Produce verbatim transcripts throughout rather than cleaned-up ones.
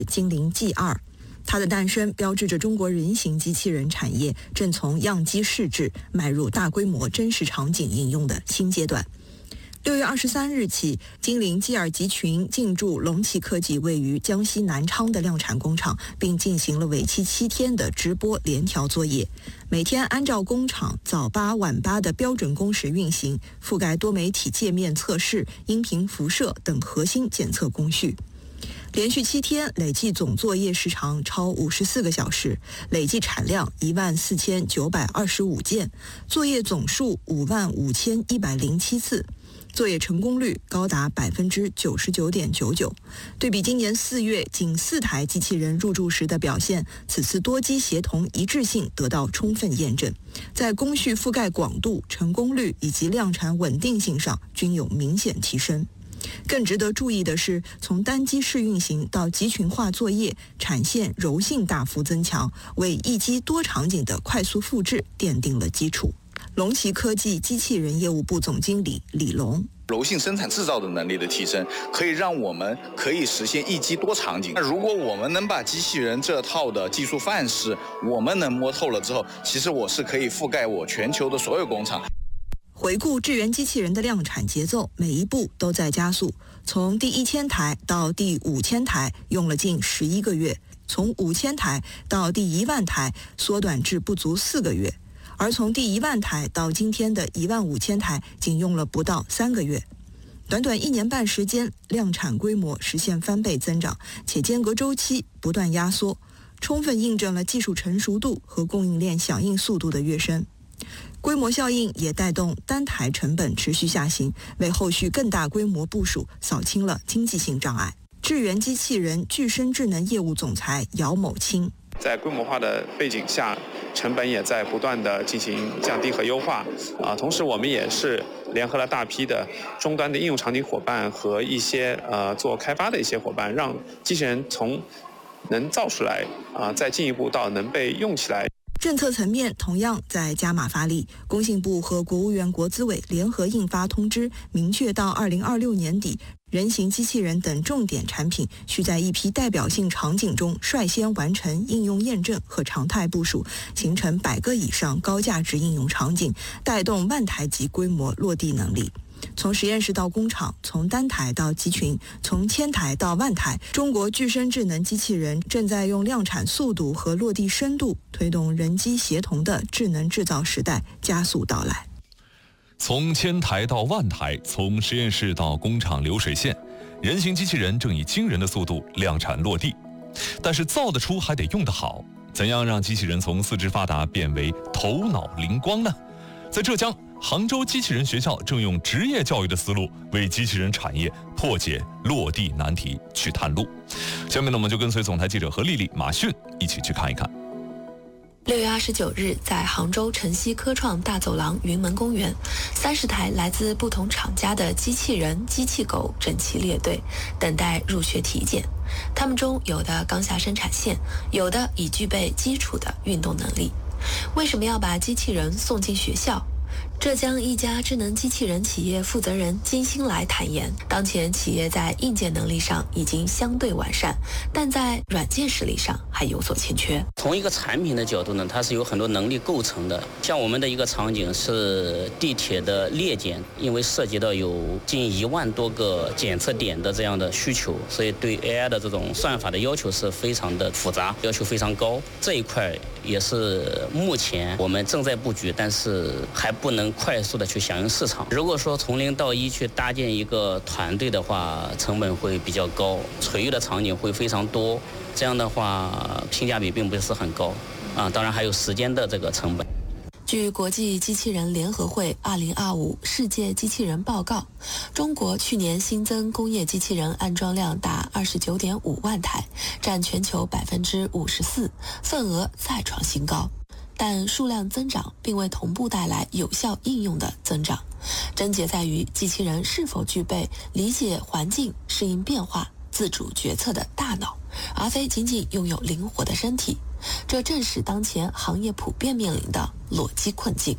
精灵 G 二。它的诞生标志着中国人形机器人产业正从样机试制迈入大规模真实场景应用的新阶段。六月二十三日起，精灵 G 二集群进驻龙旗科技位于江西南昌的量产工厂，并进行了为期七天的直播联调作业。每天按照工厂早八晚八的标准工时运行，覆盖多媒体界面测试、音频辐射等核心检测工序。连续七天累计总作业时长超五十四个小时，累计产量一万四千九百二十五件，作业总数五万五千一百零七次。作业成功率高达百分之九十九点九九。对比今年四月仅四台机器人入驻时的表现，此次多机协同一致性得到充分验证，在工序覆盖广度、成功率以及量产稳定性上均有明显提升。更值得注意的是，从单机试运行到集群化作业，产线柔性大幅增强，为一机多场景的快速复制奠定了基础。龙旗科技机器人业务部总经理李龙： 柔性生产制造的能力的提升，可以让我们可以实现一机多场景。如果我们能把机器人这套的技术范式我们能摸透了之后，其实我是可以覆盖我全球的所有工厂。 回顾智源机器人的量产节奏，每一步都在加速。从第一千台到第五千台，用了近十一个月；从五千台到第一万台，缩短至不足四个月；而从第一万台到今天的一万五千台，仅用了不到三个月。短短一年半时间，量产规模实现翻倍增长，且间隔周期不断压缩，充分印证了技术成熟度和供应链响应速度的跃升。规模效应也带动单台成本持续下行，为后续更大规模部署扫清了经济性障碍。智源机器人具身智能业务总裁姚某清： 在规模化的背景下，成本也在不断的进行降低和优化啊。同时，我们也是联合了大批的终端的应用场景伙伴和一些呃做开发的一些伙伴，让机器人从能造出来啊，再进一步到能被用起来。 政策层面同样在加码发力，工信部和国务院国资委联合印发通知，明确到二零二六年底，人形机器人等重点产品需在一批代表性场景中率先完成应用验证和常态部署，形成百个以上高价值应用场景，带动万台级规模落地能力。从实验室到工厂，从单台到集群，从千台到万台，中国具身智能机器人正在用量产速度和落地深度，推动人机协同的智能制造时代加速到来。 从千台到万台，从实验室到工厂流水线，人形机器人正以惊人的速度量产落地。但是造得出还得用得好，怎样让机器人从四肢发达变为头脑灵光呢？在浙江杭州机器人学校正用职业教育的思路，为机器人产业破解落地难题去探路。下面呢，我们就跟随总台记者何丽丽、马迅一起去看一看。 六月二十九日，在杭州晨曦科创大走廊云门公园，三十台来自不同厂家的机器人、机器狗整齐列队，等待入学体检。他们中有的刚下生产线，有的已具备基础的运动能力。为什么要把机器人送进学校？浙江一家智能机器人企业负责人金星来坦言，当前企业在硬件能力上已经相对完善，但在软件实力上还有所欠缺。 从一个产品的角度呢，它是有很多能力构成的。像我们的一个场景是地铁的列检，因为涉及到有近一万多个检测点的这样的需求，所以对 A I 的这种算法的要求是非常的复杂，要求非常高。这一块也是目前我们正在布局，但是还不能快速的去响应市场。如果说从零到一去搭建一个团队的话，成本会比较高，垂直的场景会非常多，这样的话性价比并不是很高啊。当然还有时间的这个成本。 据国际机器人联合会二零二五世界机器人报告，中国去年新增工业机器人安装量达二十九点五万台，占全球百分之五十四，份额再创新高。但数量增长并未同步带来有效应用的增长，症结在于机器人是否具备理解环境、适应变化、自主决策的大脑，而非仅仅拥有灵活的身体。这正是当前行业普遍面临的裸机困境。企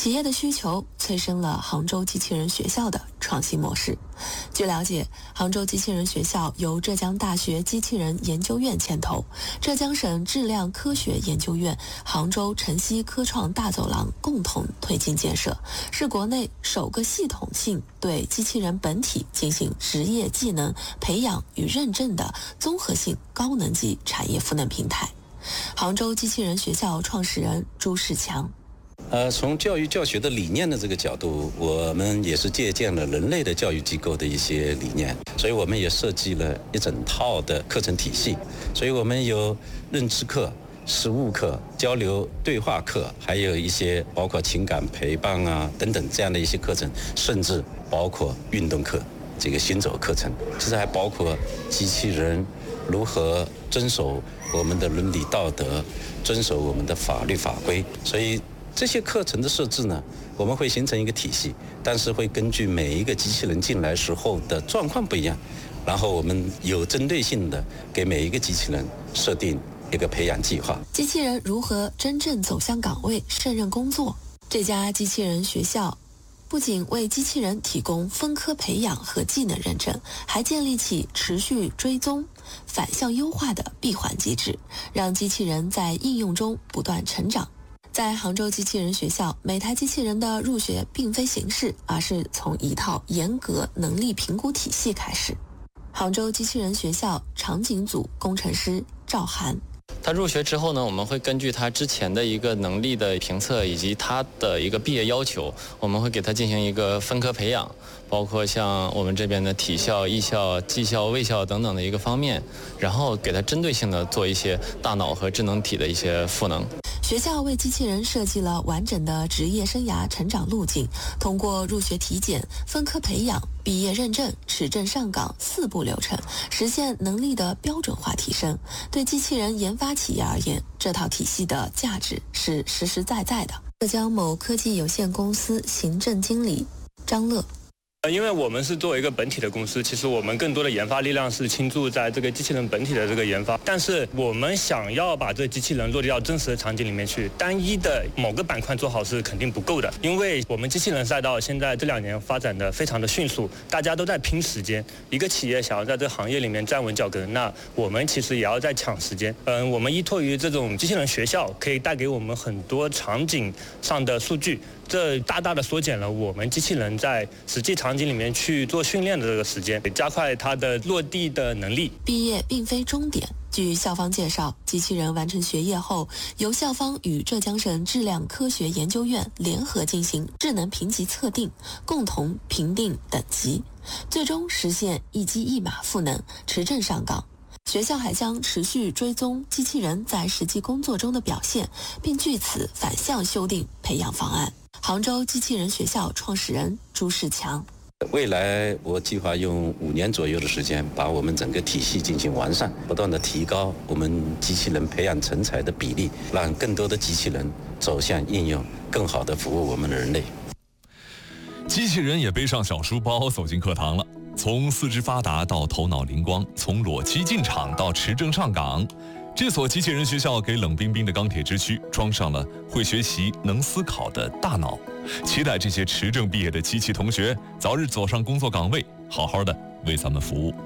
企业的需求催生了杭州机器人学校的创新模式。据了解，杭州机器人学校由浙江大学机器人研究院牵头，浙江省质量科学研究院、杭州晨曦科创大走廊共同推进建设，是国内首个系统性对机器人本体进行职业技能培养与认证的综合性高能级产业赋能平台。杭州机器人学校创始人朱世强。 呃，从教育教学的理念的这个角度，我们也是借鉴了人类的教育机构的一些理念，所以我们也设计了一整套的课程体系。所以我们有认知课、实务课、交流对话课，还有一些包括情感陪伴啊等等这样的一些课程，甚至包括运动课、这个行走课程，其实还包括机器人如何遵守我们的伦理道德，遵守我们的法律法规。所以这些课程的设置呢，我们会形成一个体系，但是会根据每一个机器人进来时候的状况不一样，然后我们有针对性的给每一个机器人设定一个培养计划。 机器人如何真正走向岗位，胜任工作？这家机器人学校不仅为机器人提供分科培养和技能认证，还建立起持续追踪、反向优化的闭环机制，让机器人在应用中不断成长。在杭州机器人学校，每台机器人的入学并非形式，而是从一套严格能力评估体系开始。杭州机器人学校场景组工程师赵涵。 他入学之后呢，我们会根据他之前的一个能力的评测以及他的一个毕业要求，我们会给他进行一个分科培养，包括像我们这边的体校、艺校、技校、卫校等等的一个方面，然后给他针对性的做一些大脑和智能体的一些赋能。 学校为机器人设计了完整的职业生涯成长路径，通过入学体检、分科培养、毕业认证、持证上岗四步流程，实现能力的标准化提升。对机器人研发企业而言，这套体系的价值是实实在在的。浙江某科技有限公司行政经理张乐。 因为我们是作为一个本体的公司，其实我们更多的研发力量是倾注在这个机器人本体的这个研发，但是我们想要把这个机器人落地到真实的场景里面去，单一的某个板块做好是肯定不够的，因为我们机器人赛道现在这两年发展的非常的迅速，大家都在拼时间，一个企业想要在这个行业里面站稳脚跟，那我们其实也要在抢时间。嗯，我们依托于这种机器人学校，可以带给我们很多场景上的数据，这大大的缩减了我们机器人在实际场景里面去做训练的这个时间，加快它的落地的能力。 毕业并非终点。据校方介绍，机器人完成学业后，由校方与浙江省质量科学研究院联合进行智能评级测定，共同评定等级，最终实现一机一码赋能，持证上岗。学校还将持续追踪机器人在实际工作中的表现，并据此反向修订培养方案。杭州机器人学校创始人朱世强。 未来我计划用五年左右的时间，把我们整个体系进行完善，不断的提高我们机器人培养成才的比例，让更多的机器人走向应用，更好的服务我们的人类。 机器人也背上小书包走进课堂了，从四肢发达到头脑灵光，从裸机进场到持证上岗，这所机器人学校给冷冰冰的钢铁之躯装上了会学习、能思考的大脑。期待这些持证毕业的机器同学早日走上工作岗位，好好的为咱们服务。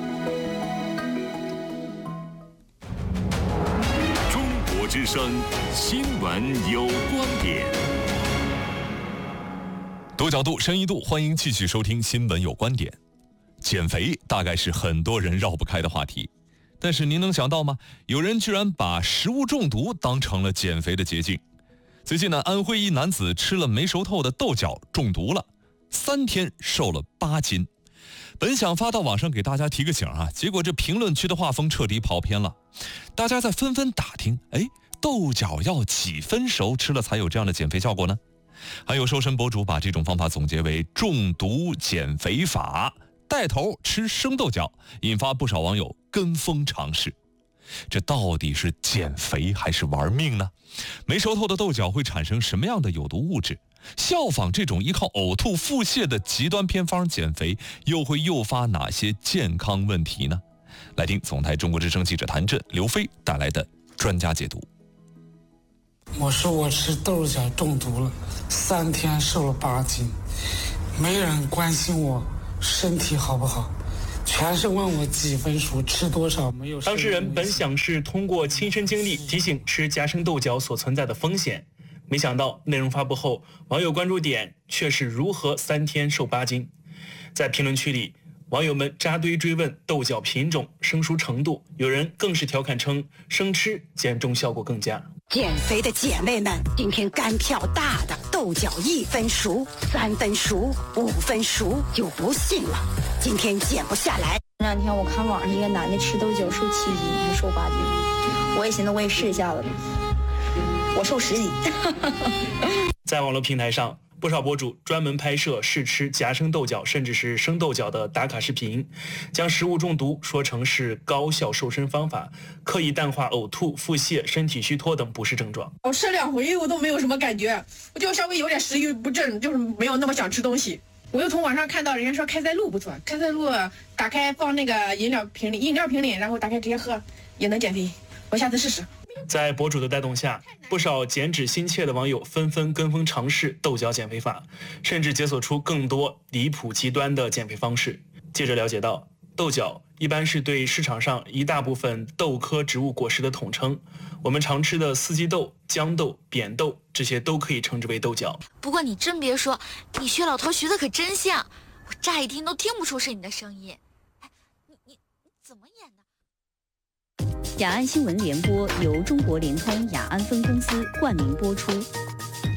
中国之声新闻有观点， 多角度、深一度，欢迎继续收听新闻有观点。减肥大概是很多人绕不开的话题，但是您能想到吗？有人居然把食物中毒当成了减肥的捷径。最近呢，安徽一男子吃了没熟透的豆角中毒了，三天瘦了八斤。本想发到网上给大家提个醒啊，结果这评论区的画风彻底跑偏了，大家在纷纷打听，哎，豆角要几分熟吃了才有这样的减肥效果呢？还有瘦身博主把这种方法总结为中毒减肥法，带头吃生豆角，引发不少网友跟风尝试。这到底是减肥还是玩命呢？没熟透的豆角会产生什么样的有毒物质？效仿这种依靠呕吐腹泻的极端偏方减肥，又会诱发哪些健康问题呢？来听总台中国之声记者谭震、刘飞带来的专家解读。 我说我吃豆角中毒了，三天瘦了八斤，没人关心我身体好不好，全是问我几分熟，吃多少，没有。 当事人本想是通过亲身经历提醒吃夹生豆角所存在的风险，没想到内容发布后，网友关注点却是如何三天瘦八斤。在评论区里，网友们扎堆追问豆角品种、生熟程度，有人更是调侃称生吃减重效果更佳。 减肥的姐妹们，今天干票大的豆角一分熟、三分熟、五分熟就不信了，今天减不下来。 这两天我看网上一个男的吃豆角瘦七斤还瘦八斤，我也寻思我也试一下子，我瘦十斤。 在网络平台上，不少博主专门拍摄试吃夹生豆角甚至是生豆角的打卡视频，将食物中毒说成是高效瘦身方法，刻意淡化呕吐、腹泻、身体虚脱等不适症状。 我吃两回我都没有什么感觉，我就稍微有点食欲不振，就是没有那么想吃东西。我又从网上看到人家说开塞露不错，开塞露打开放那个饮料瓶里，饮料瓶里，然后打开直接喝也能减肥，我下次试试。 在博主的带动下，不少减脂心切的网友纷纷跟风尝试豆角减肥法，甚至解锁出更多离谱极端的减肥方式。记者了解到，豆角一般是对市场上一大部分豆科植物果实的统称，我们常吃的四季豆、豇豆、扁豆，这些都可以称之为豆角。 不过你真别说，你学老头学的可真像，我乍一听都听不出是你的声音。哎，你你你怎么演的？ 雅安新闻联播由中国联通雅安分公司冠名播出。